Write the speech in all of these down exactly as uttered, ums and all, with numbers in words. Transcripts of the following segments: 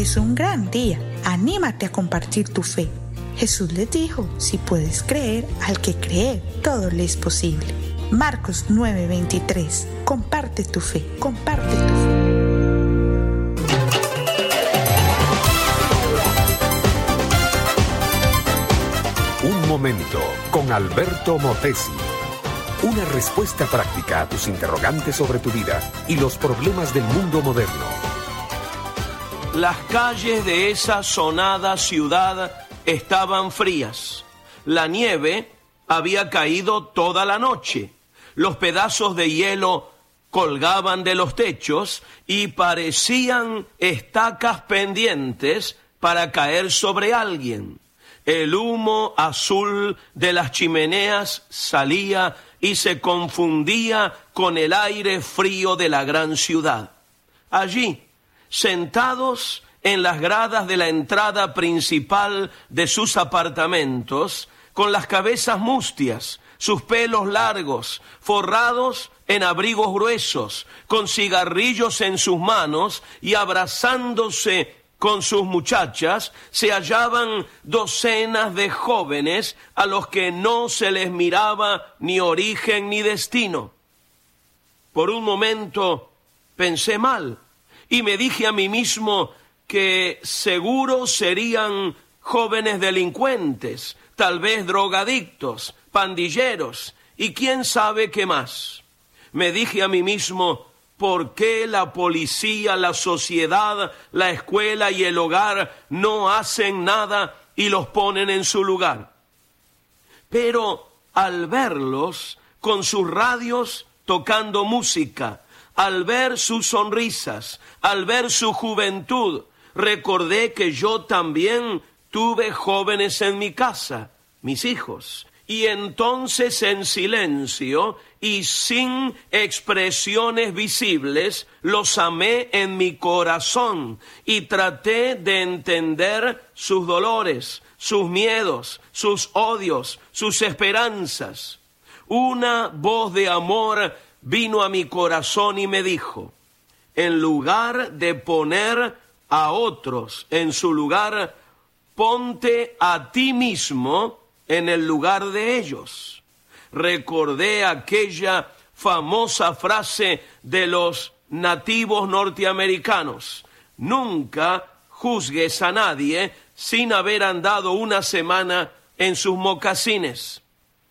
es un gran día. Anímate a compartir tu fe. Jesús les dijo, si puedes creer, al que cree, todo le es posible. Marcos nueve veintitrés. Comparte tu fe, comparte tu fe. Un momento con Alberto Motesi. Una respuesta práctica a tus interrogantes sobre tu vida y los problemas del mundo moderno. Las calles de esa sonada ciudad estaban frías. La nieve había caído toda la noche. Los pedazos de hielo colgaban de los techos y parecían estacas pendientes para caer sobre alguien. El humo azul de las chimeneas salía y se confundía con el aire frío de la gran ciudad. Allí, sentados en las gradas de la entrada principal de sus apartamentos, con las cabezas mustias, sus pelos largos, forrados en abrigos gruesos, con cigarrillos en sus manos y abrazándose con sus muchachas, se hallaban docenas de jóvenes a los que no se les miraba ni origen ni destino. Por un momento pensé mal y me dije a mí mismo que seguro serían jóvenes delincuentes, tal vez drogadictos, pandilleros y quién sabe qué más. Me dije a mí mismo, ¿por qué la policía, la sociedad, la escuela y el hogar no hacen nada y los ponen en su lugar? Pero al verlos con sus radios tocando música, al ver sus sonrisas, al ver su juventud, recordé que yo también tuve jóvenes en mi casa, mis hijos. Y entonces en silencio y sin expresiones visibles, los amé en mi corazón y traté de entender sus dolores, sus miedos, sus odios, sus esperanzas. Una voz de amor vino a mi corazón y me dijo, en lugar de poner a otros en su lugar, ponte a ti mismo en el lugar de ellos. Recordé aquella famosa frase de los nativos norteamericanos: nunca juzgues a nadie sin haber andado una semana en sus mocasines.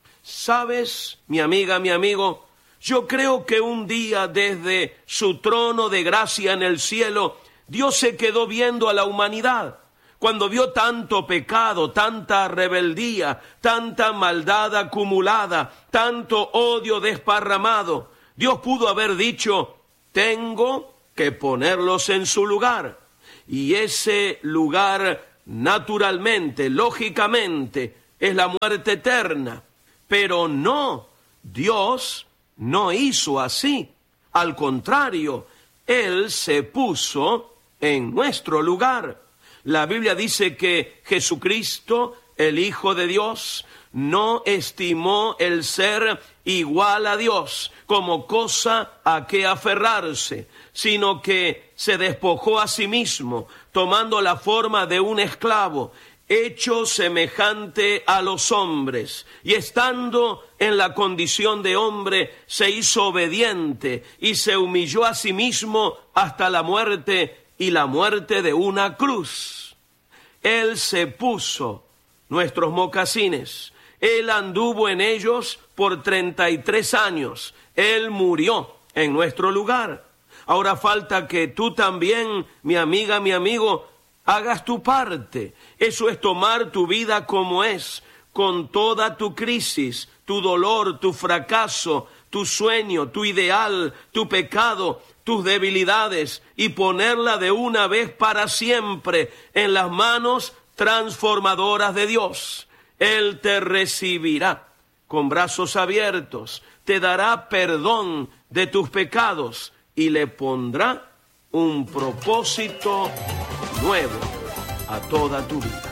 ¿Sabes, mi amiga, mi amigo? Yo creo que un día desde su trono de gracia en el cielo, Dios se quedó viendo a la humanidad. Cuando vio tanto pecado, tanta rebeldía, tanta maldad acumulada, tanto odio desparramado, Dios pudo haber dicho, tengo que ponerlos en su lugar. Y ese lugar, naturalmente, lógicamente, es la muerte eterna. Pero no, Dios no hizo así. Al contrario, Él se puso en nuestro lugar. La Biblia dice que Jesucristo, el Hijo de Dios, no estimó el ser igual a Dios como cosa a que aferrarse, sino que se despojó a sí mismo, tomando la forma de un esclavo, hecho semejante a los hombres, y estando en la condición de hombre, se hizo obediente y se humilló a sí mismo hasta la muerte y la muerte de una cruz. Él se puso nuestros mocasines. Él anduvo en ellos por treinta y tres años. Él murió en nuestro lugar. Ahora falta que tú también, mi amiga, mi amigo, hagas tu parte. Eso es tomar tu vida como es, con toda tu crisis, tu dolor, tu fracaso, tu sueño, tu ideal, tu pecado, tus debilidades, y ponerla de una vez para siempre en las manos transformadoras de Dios. Él te recibirá con brazos abiertos, te dará perdón de tus pecados y le pondrá un propósito nuevo a toda tu vida.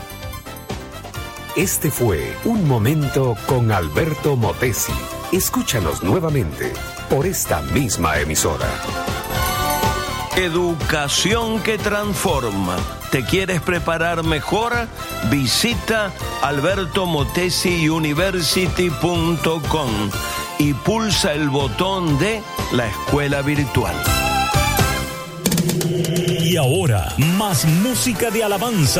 Este fue Un Momento con Alberto Motesi. Escúchanos nuevamente por esta misma emisora. Educación que transforma. ¿Te quieres preparar mejor? Visita alberto motesi university punto com y pulsa el botón de la escuela virtual. Y ahora, más música de alabanza.